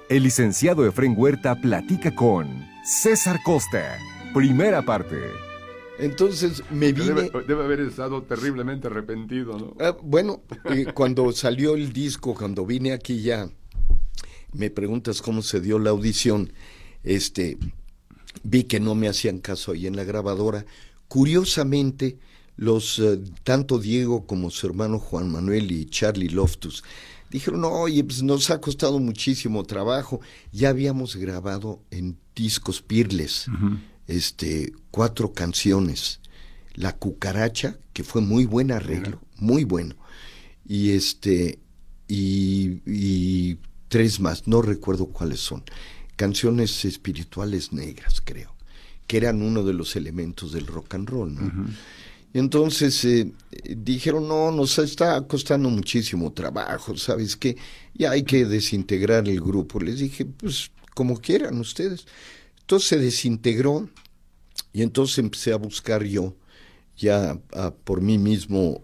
El licenciado Efrén Huerta platica con César Costa. Primera parte. Entonces me vine... Debe haber estado terriblemente arrepentido, ¿no? Bueno, cuando salió el disco, cuando vine aquí ya, me preguntas cómo se dio la audición, vi que no me hacían caso ahí en la grabadora. Curiosamente, tanto Diego como su hermano Juan Manuel y Charlie Loftus dijeron, oye, pues nos ha costado muchísimo trabajo. Ya habíamos grabado en discos Peerless, 4 canciones. La Cucaracha, que fue muy buen arreglo, muy bueno. Y y 3 más, no recuerdo cuáles son. Canciones espirituales negras, creo, que eran uno de los elementos del rock and roll, ¿no? Uh-huh. Entonces dijeron, no, nos está costando muchísimo trabajo, ¿sabes qué? Ya hay que desintegrar el grupo. Les dije, pues, como quieran ustedes. Entonces se desintegró y entonces empecé a buscar yo, ya por mí mismo,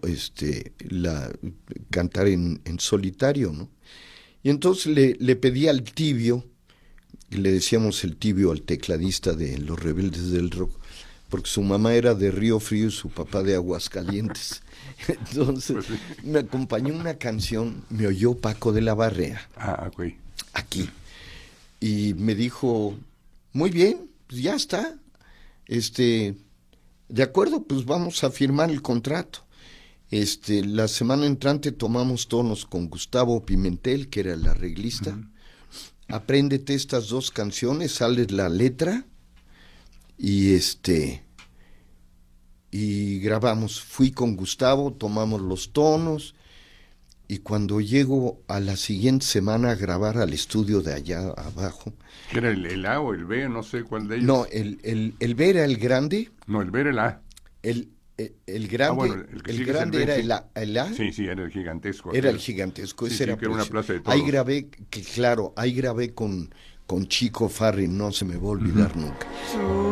cantar en solitario, ¿no? Y entonces le pedí al Tibio, y le decíamos el Tibio al tecladista de Los Rebeldes del Rock, porque su mamá era de Río Frío y su papá de Aguascalientes. Entonces, pues sí, me acompañó una canción, me oyó Paco de la Barrea. Okay. Aquí. Y me dijo, muy bien, pues ya está. De acuerdo, pues vamos a firmar el contrato. La semana entrante tomamos tonos con Gustavo Pimentel, que era el arreglista. Uh-huh. Apréndete estas 2 canciones, sale la letra y grabamos. Fui con Gustavo, tomamos los tonos y cuando llego a la siguiente semana a grabar al estudio de allá abajo. ¿Era el A o el B? No sé cuál de ellos. No, el B era el grande. No, el B era el A. El grande, bueno, el grande era el A. Sí, era el gigantesco. Era el gigantesco, ese era, que era una plaza de toros. Ahí grabé con Chico Farri, no se me va a olvidar nunca.